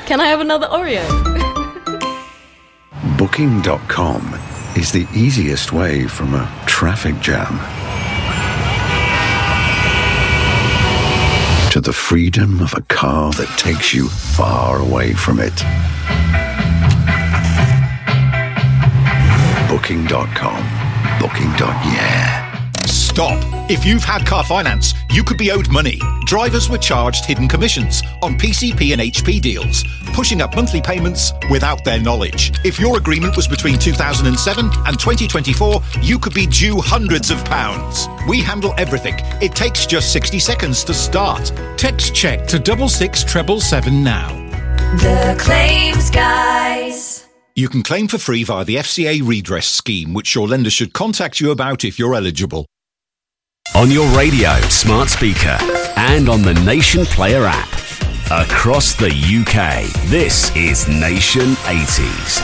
Can I have another Oreo? Booking.com is the easiest way from a traffic jam to the freedom of a car that takes you far away from it. Booking.com. Booking.yeah. Stop. If you've had car finance, you could be owed money. Drivers were charged hidden commissions on PCP and HP deals, pushing up monthly payments without their knowledge. If your agreement was between 2007 and 2024, you could be due hundreds of pounds. We handle everything. It takes just 60 seconds to start. Text check to 66777 now. The Claims Guys. You can claim for free via the FCA redress scheme, which your lender should contact you about if you're eligible. On your radio, smart speaker, and on the Nation Player app. Across the UK, this is Nation 80s.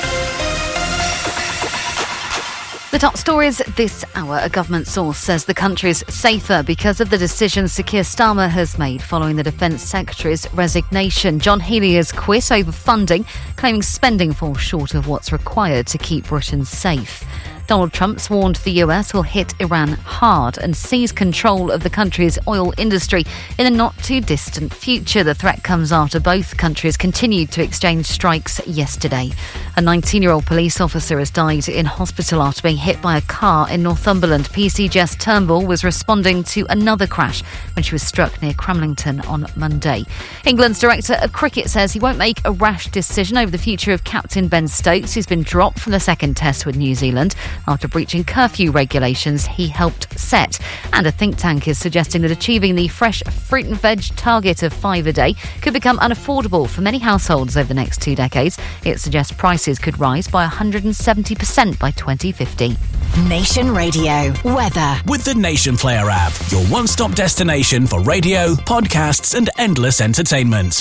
The top stories this hour. A government source says the country's safer because of the decision Sir Keir Starmer has made following the Defence Secretary's resignation. John Healey has quit over funding, claiming spending falls short of what's required to keep Britain safe. Donald Trump's warned the US will hit Iran hard and seize control of the country's oil industry in the not-too-distant future. The threat comes after both countries continued to exchange strikes yesterday. A 19-year-old police officer has died in hospital after being hit by a car in Northumberland. PC Jess Turnbull was responding to another crash when she was struck near Cramlington on Monday. England's director of cricket says he won't make a rash decision over the future of captain Ben Stokes, who's been dropped from the second test with New Zealand after breaching curfew regulations he helped set. And a think tank is suggesting that achieving the fresh fruit and veg target of 5 a day could become unaffordable for many households over the next 2 decades. It suggests prices could rise by 170% by 2050. Nation Radio weather with the Nation Player app, your one-stop destination for radio, podcasts and endless entertainment.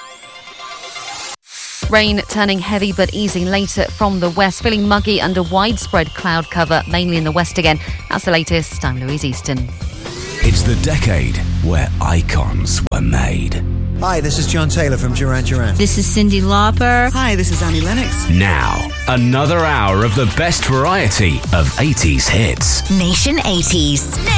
Rain turning heavy but easing later from the west, feeling muggy under widespread cloud cover, mainly in the west again. That's the latest. I'm Louise Easton. It's the decade where icons were made. Hi, this is John Taylor from Duran Duran. This is Cyndi Lauper. Hi, this is Annie Lennox. Now, another hour of the best variety of 80s hits. Nation 80s.